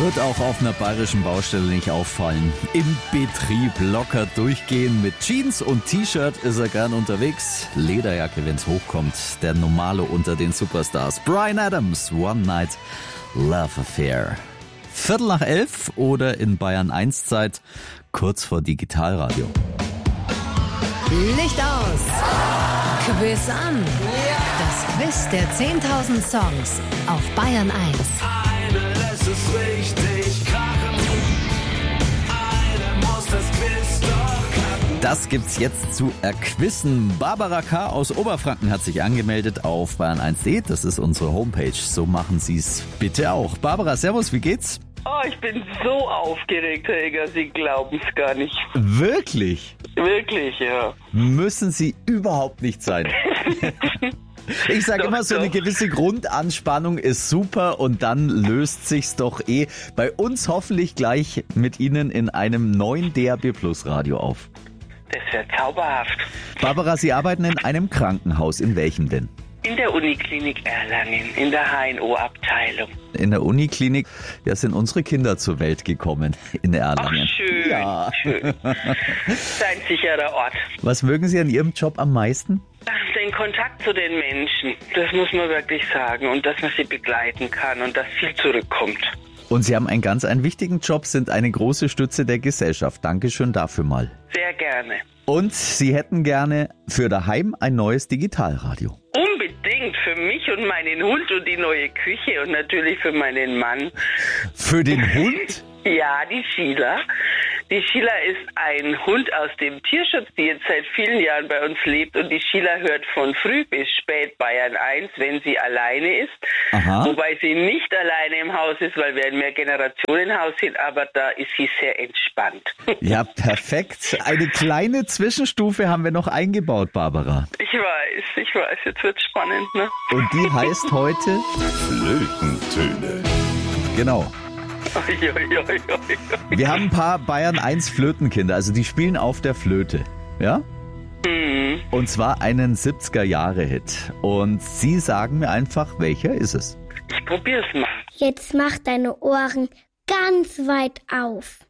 Wird auch auf einer bayerischen Baustelle nicht auffallen. Im Betrieb locker durchgehen. Mit Jeans und T-Shirt ist er gern unterwegs. Lederjacke, wenn's hochkommt. Der Normale unter den Superstars. Bryan Adams, One Night Love Affair. 11:15 oder in Bayern 1 Zeit, kurz vor Digitalradio. Licht aus! Quiz an! Das Quiz der 10.000 Songs auf Bayern 1. Eine lässt es richtig krachen. Eine muss das Quiz doch knacken. Das gibt's jetzt zu erquissen. Barbara K. aus Oberfranken hat sich angemeldet auf bayern1.de. Das ist unsere Homepage. So machen Sie's bitte auch. Barbara, servus, wie geht's? Oh, ich bin so aufgeregt, Herr Egger, Sie glauben's gar nicht. Wirklich? Wirklich, ja. Müssen Sie überhaupt nicht sein. Ich sage immer, so eine gewisse Grundanspannung ist super und dann löst sich's doch bei uns hoffentlich gleich mit Ihnen in einem neuen DAB+ Radio auf. Das wäre zauberhaft. Barbara, Sie arbeiten in einem Krankenhaus. In welchem denn? In der Uniklinik Erlangen, in der HNO-Abteilung. In der Uniklinik, sind unsere Kinder zur Welt gekommen in Erlangen. Ach, schön, Ja. schön. Ist ein sicherer Ort. Was mögen Sie an Ihrem Job am meisten? Den Kontakt zu den Menschen, das muss man wirklich sagen. Und dass man sie begleiten kann und dass viel zurückkommt. Und Sie haben einen wichtigen Job, sind eine große Stütze der Gesellschaft. Dankeschön dafür mal. Sehr gerne. Und Sie hätten gerne für daheim ein neues Digitalradio. Unbedingt für mich und meinen Hund und die neue Küche und natürlich für meinen Mann. Für den Hund? Ja, die Sheila. Die Sheila ist ein Hund aus dem Tierschutz, die jetzt seit vielen Jahren bei uns lebt. Und die Sheila hört von früh bis spät Bayern 1, wenn sie alleine ist. Aha. Wobei sie nicht alleine im Haus ist, weil wir ein Mehrgenerationenhaus sind. Aber da ist sie sehr entspannt. Ja, perfekt. Eine kleine Zwischenstufe haben wir noch eingebaut, Barbara. Ich weiß. Jetzt wird's spannend, ne? Und die heißt heute? Flötentöne. Genau. Oi, oi, oi, oi. Wir haben ein paar Bayern 1 Flötenkinder, also die spielen auf der Flöte, ja? Und zwar einen 70er-Jahre-Hit. Und Sie sagen mir einfach, welcher ist es? Ich probier's mal. Jetzt mach deine Ohren ganz weit auf.